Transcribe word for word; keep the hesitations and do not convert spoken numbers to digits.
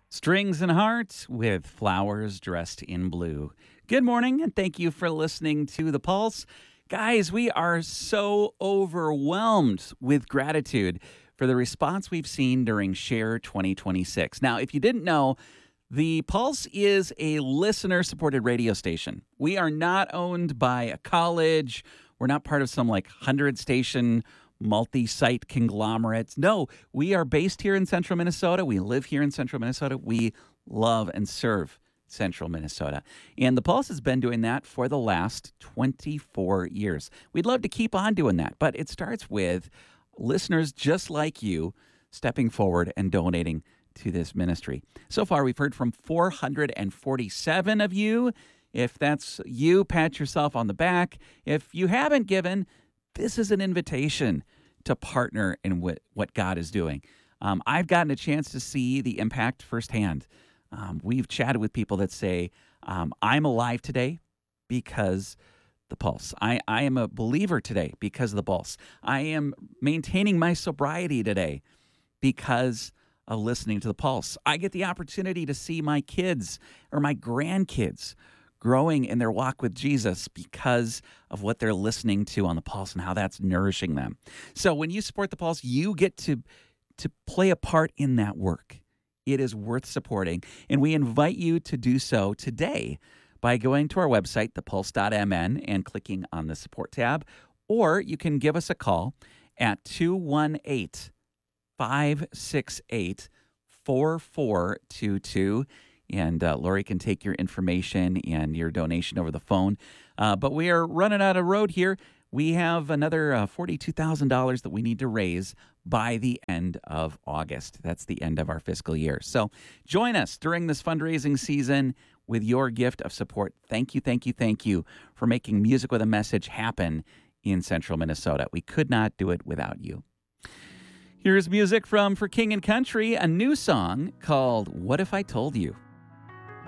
Strings and Hearts with Flowers Dressed in Blue. Good morning, and thank you for listening to The Pulse. Guys, we are so overwhelmed with gratitude for the response we've seen during Share twenty twenty-six. Now, if you didn't know, The Pulse is a listener-supported radio station. We are not owned by a college. We're not part of some like hundred-station multi-site conglomerates. No, we are based here in central Minnesota. We live here in central Minnesota. We love and serve central Minnesota. And the Pulse has been doing that for the last twenty-four years. We'd love to keep on doing that, but it starts with listeners just like you stepping forward and donating to this ministry. So far, we've heard from four hundred forty-seven of you. If that's you, pat yourself on the back. If you haven't given, this is an invitation to partner in what, what God is doing. Um, I've gotten a chance to see the impact firsthand. Um, we've chatted with people that say, um, I'm alive today because the Pulse. I, I am a believer today because of the Pulse. I am maintaining my sobriety today because of listening to the Pulse. I get the opportunity to see my kids or my grandkids growing in their walk with Jesus because of what they're listening to on the Pulse and how that's nourishing them. So when you support the Pulse, you get to to play a part in that work. It is worth supporting, and we invite you to do so today by going to our website, the pulse dot m n, and clicking on the support tab, or you can give us a call at two one eight, five six eight, four four two two. And uh, Lori can take your information and your donation over the phone. Uh, but we are running out of road here. We have another uh, forty-two thousand dollars that we need to raise by the end of August. That's the end of our fiscal year. So join us during this fundraising season with your gift of support. Thank you, thank you, thank you for making Music with a Message happen in central Minnesota. We could not do it without you. Here's music from For King and Country, a new song called What If I Told You?